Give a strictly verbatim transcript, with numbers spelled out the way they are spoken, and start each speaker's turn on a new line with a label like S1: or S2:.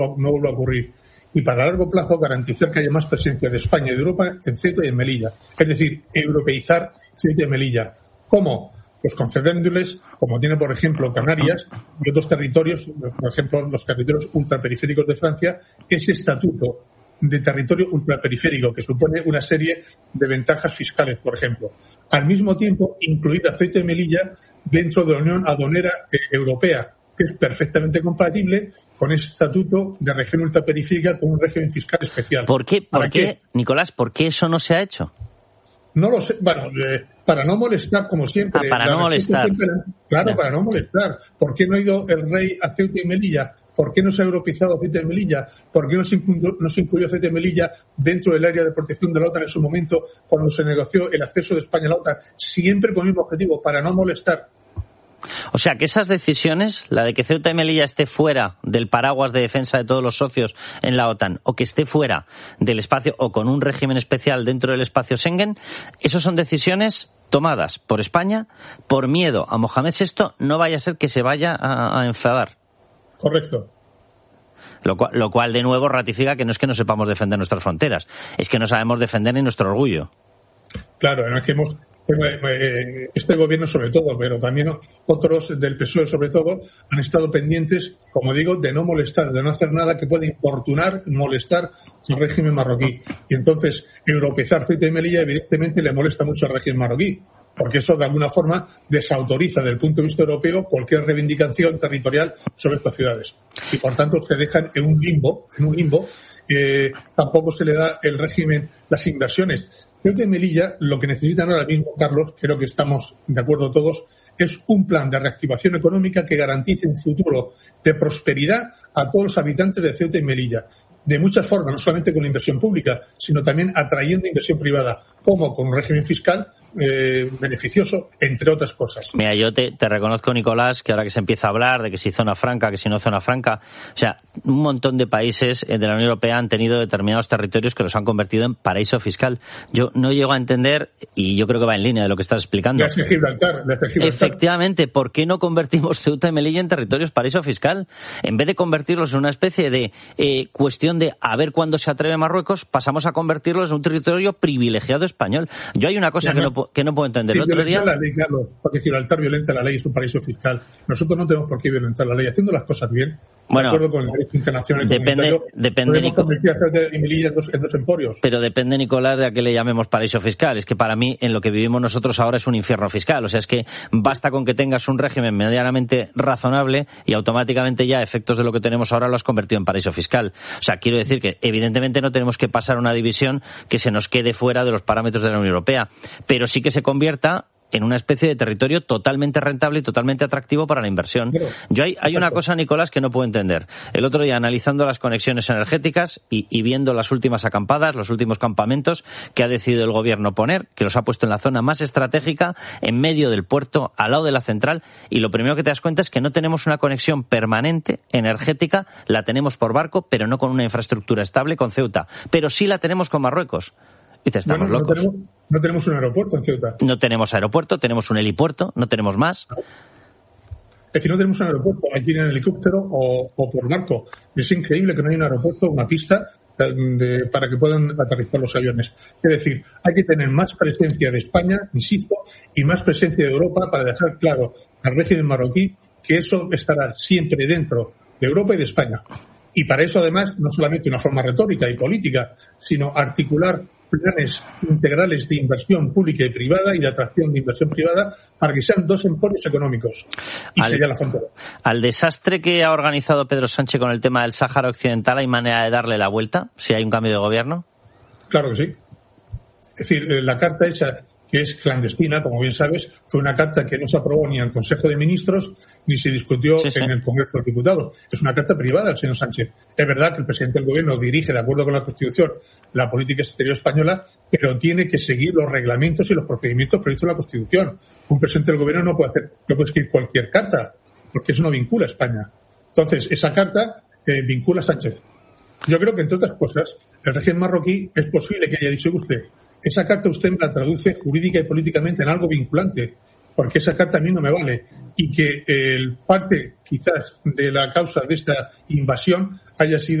S1: no vuelva a ocurrir. Y para largo plazo garantizar que haya más presencia de España y de Europa en Ceuta y en Melilla. Es decir, europeizar Ceuta y Melilla. ¿Cómo? Pues concediéndoles, como tiene por ejemplo Canarias y otros territorios, por ejemplo los territorios ultraperiféricos de Francia, ese estatuto de territorio ultraperiférico que supone una serie de ventajas fiscales, por ejemplo. Al mismo tiempo, incluir a Ceuta y Melilla dentro de la Unión Aduanera eh, Europea, que es perfectamente compatible con ese estatuto de región ultraperiférica con un régimen fiscal especial.
S2: ¿Por qué, por qué,
S1: qué?
S2: Nicolás, por qué eso no se ha hecho?
S1: No lo sé, bueno, eh, para no molestar, como siempre.
S2: Ah, para no molestar.
S1: Siempre, claro,
S2: no.
S1: para no molestar. ¿Por qué no ha ido el rey a Ceuta y Melilla? ¿Por qué no se ha europeizado Ceuta y Melilla? ¿Por qué no se incluyó, no se incluyó Ceuta y Melilla dentro del área de protección de la OTAN en su momento cuando se negoció el acceso de España a la OTAN? Siempre con el mismo objetivo, para no molestar.
S2: O sea, que esas decisiones, la de que Ceuta y Melilla esté fuera del paraguas de defensa de todos los socios en la OTAN, o que esté fuera del espacio, o con un régimen especial dentro del espacio Schengen, esas son decisiones tomadas por España por miedo a Mohamed sexto no vaya a ser que se vaya a, a enfadar.
S1: Correcto.
S2: Lo cual, lo cual, de nuevo, ratifica que no es que no sepamos defender nuestras fronteras, es que no sabemos defender ni nuestro orgullo.
S1: Claro, no es que hemos... Este gobierno sobre todo, pero también otros del P S O E sobre todo, han estado pendientes, como digo, de no molestar, de no hacer nada que pueda importunar, molestar al régimen marroquí. Y entonces, europeizar Ceuta y Melilla evidentemente le molesta mucho al régimen marroquí, porque eso de alguna forma desautoriza desde el punto de vista europeo cualquier reivindicación territorial sobre estas ciudades. Y por tanto se dejan en un limbo, en un limbo, eh, tampoco se le da el régimen, las inversiones. Ceuta y Melilla lo que necesitan ahora mismo, Carlos, creo que estamos de acuerdo todos, es un plan de reactivación económica que garantice un futuro de prosperidad a todos los habitantes de Ceuta y Melilla. De muchas formas, no solamente con la inversión pública, sino también atrayendo inversión privada, como con un régimen fiscal eh, beneficioso, entre otras cosas.
S2: Mira, yo te, te reconozco, Nicolás, que ahora que se empieza a hablar de que si zona franca, que si no zona franca, o sea, un montón de países de la Unión Europea han tenido determinados territorios que los han convertido en paraíso fiscal. Yo no llego a entender, y yo creo que va en línea de lo que estás explicando.
S1: Desde Gibraltar, desde Gibraltar.
S2: Efectivamente, ¿por qué no convertimos Ceuta y Melilla en territorios paraíso fiscal? En vez de convertirlos en una especie de eh, cuestión de a ver cuándo se atreve Marruecos, pasamos a convertirlos en un territorio privilegiado español. Yo hay una cosa que no, que no puedo entender.
S1: Sí,
S2: el otro día...
S1: la ley, Carlos, porque Gibraltar violenta la ley, es un paraíso fiscal. Nosotros no tenemos por qué violentar la ley. Haciendo las cosas bien,
S2: bueno,
S1: de acuerdo con el derecho internacional y
S2: depende, depende
S1: podemos convertir a Ceuta y Melilla en dos, en dos emporios.
S2: Pero depende, Nicolás, de a qué le llamemos paraíso fiscal. Es que para mí, en lo que vivimos nosotros ahora es un infierno fiscal. O sea, es que basta con que tengas un régimen medianamente razonable y automáticamente ya, a efectos de lo que tenemos ahora, lo has convertido en paraíso fiscal. O sea, quiero decir que evidentemente no tenemos que pasar a una división que se nos quede fuera de los parámetros de la Unión Europea, pero sí que se convierta en una especie de territorio totalmente rentable y totalmente atractivo para la inversión. Yo hay, hay una cosa, Nicolás, que no puedo entender. El otro día, analizando las conexiones energéticas y, y viendo las últimas acampadas, los últimos campamentos que ha decidido el gobierno poner, que los ha puesto en la zona más estratégica, en medio del puerto, al lado de la central, y lo primero que te das cuenta es que no tenemos una conexión permanente energética, la tenemos por barco, pero no con una infraestructura estable con Ceuta, pero sí la tenemos con Marruecos. Y te estamos
S1: no, no,
S2: locos.
S1: No tenemos, no tenemos un aeropuerto en Ceuta.
S2: No tenemos aeropuerto, tenemos un helipuerto, no tenemos más.
S1: Es decir, no tenemos un aeropuerto, hay que ir en helicóptero o, o por barco. Es increíble que no haya un aeropuerto, una pista de, de, para que puedan aterrizar los aviones. Es decir, hay que tener más presencia de España, insisto, y más presencia de Europa para dejar claro al régimen marroquí que eso estará siempre dentro de Europa y de España. Y para eso, además, no solamente una forma retórica y política, sino articular planes integrales de inversión pública y privada y de atracción de inversión privada para que sean dos emporios económicos. Y
S2: al,
S1: sería la frontera.
S2: Al desastre que ha organizado Pedro Sánchez con el tema del Sáhara Occidental, ¿hay manera de darle la vuelta si hay un cambio de gobierno?
S1: Claro que sí. Es decir, la carta hecha, que es clandestina, como bien sabes, fue una carta que no se aprobó ni en el Consejo de Ministros ni se discutió sí, sí. en el Congreso de los Diputados. Es una carta privada del señor Sánchez. Es verdad que el presidente del Gobierno dirige, de acuerdo con la Constitución, la política exterior española, pero tiene que seguir los reglamentos y los procedimientos previstos en la Constitución. Un presidente del Gobierno no puede hacer, no puede escribir cualquier carta, porque eso no vincula a España. Entonces, esa carta eh, vincula a Sánchez. Yo creo que, entre otras cosas, el régimen marroquí es posible que haya dicho usted, esa carta usted me la traduce jurídica y políticamente en algo vinculante. porque esa carta a mí no me vale, y que el parte quizás de la causa de esta invasión haya sido